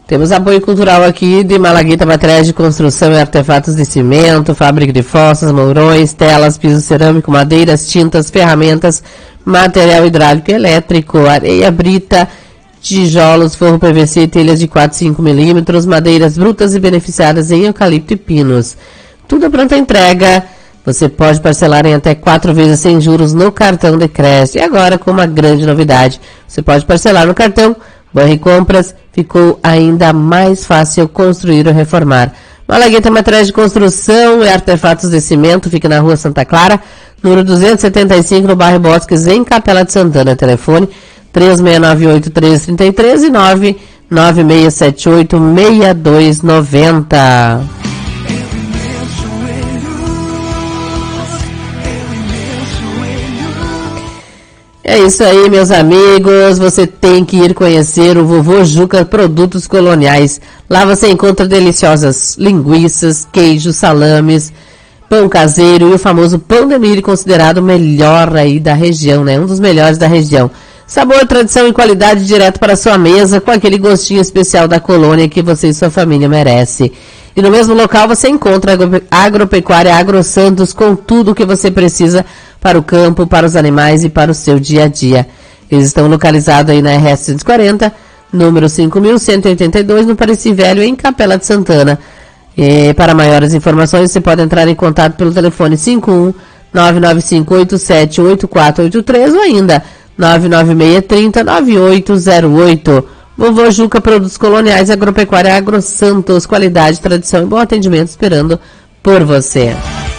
Temos apoio cultural aqui de Malagueta Materiais de Construção e Artefatos de Cimento, fábrica de fossas, mourões, telas, piso cerâmico, madeiras, tintas, ferramentas, material hidráulico e elétrico, areia, brita, tijolos, forro PVC e telhas de 4 e 5 milímetros, madeiras brutas e beneficiadas em eucalipto e pinos. Tudo pronta entrega. Você pode parcelar em até 4 vezes sem juros no cartão de crédito. E agora, com uma grande novidade, você pode parcelar no cartão Banricompras. Ficou ainda mais fácil construir ou reformar. Malagueta Materiais de Construção e Artefatos de Cimento, fica na Rua Santa Clara, número 275, no bairro Bosques, em Capela de Santana. Telefone 3698-1333 e 99678-6290. É isso aí, meus amigos. Você tem que ir conhecer o Vovô Juca Produtos Coloniais. Lá você encontra deliciosas linguiças, queijos, salames, pão caseiro e o famoso pão de milho, considerado o melhor aí da região, né? Um dos melhores da região. Sabor, tradição e qualidade direto para a sua mesa, com aquele gostinho especial da colônia que você e sua família merece. E no mesmo local você encontra a Agropecuária Agro Santos, com tudo o que você precisa para o campo, para os animais e para o seu dia a dia. Eles estão localizados aí na RS 140, número 5.182, no Pareci Velho, em Capela de Santana. E para maiores informações, você pode entrar em contato pelo telefone 51-99587-8483 ou ainda 99630-9808. Vovô Juca Produtos Coloniais, Agropecuária Agro Santos, qualidade, tradição e bom atendimento esperando por você.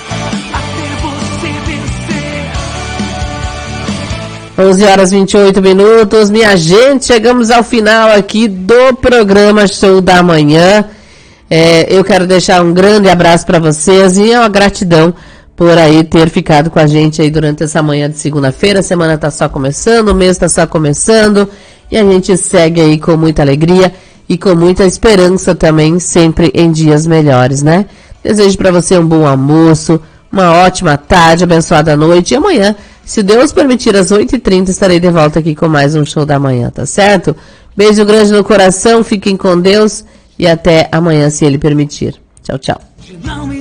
11h28, minha gente, chegamos ao final aqui do programa Show da Manhã. Eu quero deixar um grande abraço para vocês e uma gratidão por aí ter ficado com a gente aí durante essa manhã de segunda-feira. A semana tá só começando, o mês tá só começando e a gente segue aí com muita alegria e com muita esperança também, sempre em dias melhores, né? Desejo para você um bom almoço, uma ótima tarde, abençoada noite e amanhã, se Deus permitir, às 8h30 estarei de volta aqui com mais um Show da Manhã, tá certo? Beijo grande no coração, fiquem com Deus e até amanhã, se Ele permitir. Tchau, tchau.